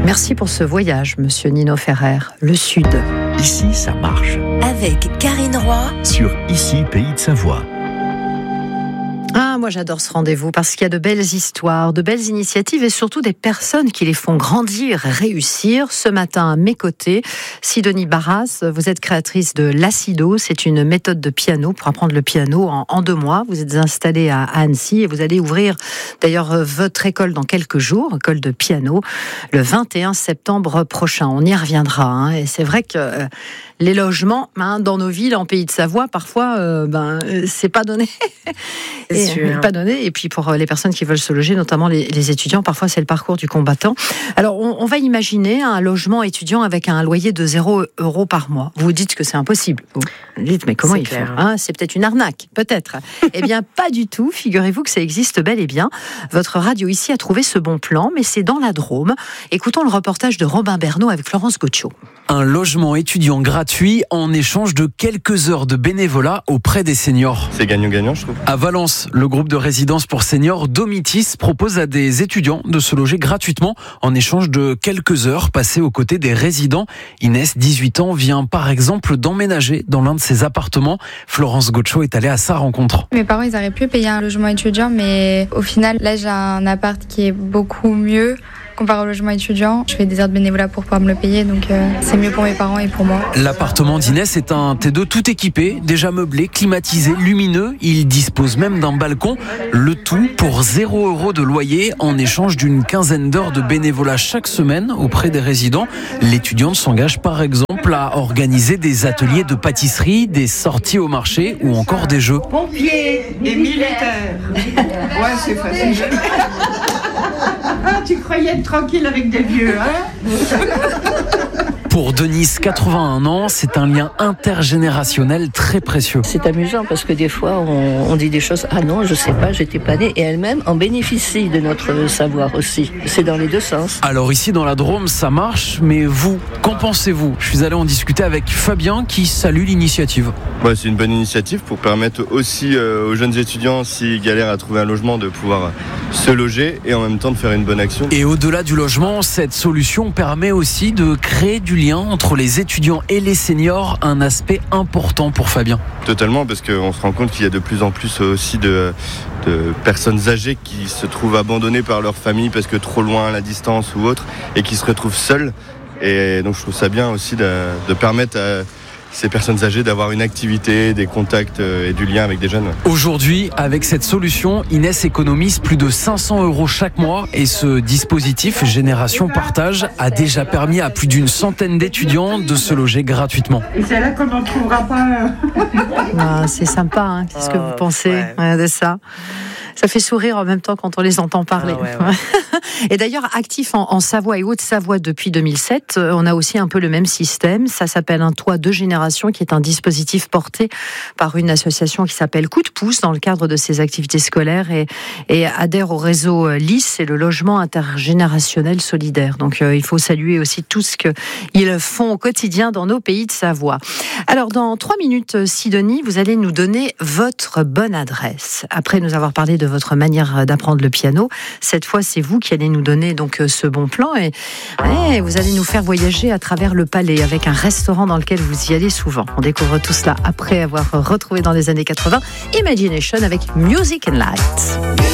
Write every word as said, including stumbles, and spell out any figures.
Merci pour ce voyage, monsieur Nino Ferrer. Le Sud. Ici, ça marche. Avec Karine Roy. Sur Ici, Pays de Savoie. Ah, moi j'adore ce rendez-vous parce qu'il y a de belles histoires, de belles initiatives et surtout des personnes qui les font grandir et réussir. Ce matin, à mes côtés, Sidonie Barras, vous êtes créatrice de l'Acido. C'est une méthode de piano pour apprendre le piano en, en deux mois. Vous êtes installée à, à Annecy et vous allez ouvrir d'ailleurs votre école dans quelques jours, école de piano, le vingt et un septembre prochain. On y reviendra. Hein, et c'est vrai que euh, les logements hein, dans nos villes, en Pays de Savoie, parfois, euh, ben, c'est pas donné. Et, pas donné. Et puis pour les personnes qui veulent se loger, notamment les, les étudiants, parfois c'est le parcours du combattant. Alors on, on va imaginer un logement étudiant avec un loyer de zéro euro par mois. Vous dites que c'est impossible. Vous dites mais comment ils font hein, c'est peut-être une arnaque, peut-être. Eh bien pas du tout. Figurez-vous que ça existe bel et bien. Votre radio ici a trouvé ce bon plan, mais c'est dans la Drôme. Écoutons le reportage de Robin Bernot avec Florence Gaucho. Un logement étudiant gratuit en échange de quelques heures de bénévolat auprès des seniors. C'est gagnant-gagnant, je trouve. À Valence, le groupe de résidence pour seniors Domitis propose à des étudiants de se loger gratuitement en échange de quelques heures passées aux côtés des résidents. Inès, dix-huit ans, vient par exemple d'emménager dans l'un de ses appartements. Florence Gaucho est allée à sa rencontre. Mes parents, ils auraient pu payer un logement étudiant, mais au final, là, j'ai un appart qui est beaucoup mieux. Comparé au logement étudiant, je fais des heures de bénévolat pour pouvoir me le payer, donc euh, c'est mieux pour mes parents et pour moi. L'appartement d'Inès est un T deux tout équipé, déjà meublé, climatisé, lumineux. Il dispose même d'un balcon. Le tout pour zéro euro de loyer en échange d'une quinzaine d'heures de bénévolat chaque semaine auprès des résidents. L'étudiante s'engage par exemple à organiser des ateliers de pâtisserie, des sorties au marché ou encore des jeux. Pompiers et militaires. Ouais, c'est facile. Ah, tu croyais être tranquille avec des vieux, hein? Pour Denise, quatre-vingt-un ans, c'est un lien intergénérationnel très précieux. C'est amusant parce que des fois, on, on dit des choses. Ah non, je sais pas, j'étais pas née. Et elle-même en bénéficie de notre savoir aussi. C'est dans les deux sens. Alors ici, dans la Drôme, ça marche. Mais vous, qu'en pensez-vous? Je suis allé en discuter avec Fabien qui salue l'initiative. Ouais, c'est une bonne initiative pour permettre aussi euh, aux jeunes étudiants, s'ils galèrent à trouver un logement, de pouvoir se loger et en même temps de faire une bonne action. Et au-delà du logement, cette solution permet aussi de créer du lien entre les étudiants et les seniors, un aspect important pour Fabien. Totalement, parce qu'on se rend compte qu'il y a de plus en plus aussi de, de personnes âgées qui se trouvent abandonnées par leur famille parce que trop loin à la distance ou autre, et qui se retrouvent seules. Et donc je trouve ça bien aussi de, de permettre à ces personnes âgées d'avoir une activité, des contacts et du lien avec des jeunes. Aujourd'hui, avec cette solution, Inès économise plus de cinq cents euros chaque mois et ce dispositif Génération Partage a déjà permis à plus d'une centaine d'étudiants de se loger gratuitement. Et c'est là qu'on n'en trouvera pas. Ah, c'est sympa, hein. Qu'est-ce que vous pensez ouais. Ouais, de ça? Ça fait sourire en même temps quand on les entend parler. Ah ouais, ouais. Et d'ailleurs, actif en, en Savoie et Haute-Savoie depuis deux mille sept, on a aussi un peu le même système. Ça s'appelle un toit de génération, qui est un dispositif porté par une association qui s'appelle Coup de pouce dans le cadre de ses activités scolaires et, et adhère au réseau L I S, c'est le logement intergénérationnel solidaire. Donc euh, il faut saluer aussi tout ce qu'ils font au quotidien dans nos pays de Savoie. Alors dans trois minutes, Sidonie, vous allez nous donner votre bonne adresse. Après nous avoir parlé de votre manière d'apprendre le piano, cette fois c'est vous qui allez nous donner donc ce bon plan et, et vous allez nous faire voyager à travers le palais avec un restaurant dans lequel vous y allez souvent. On découvre tout cela après avoir retrouvé dans les années quatre-vingts Imagination avec Music and Light.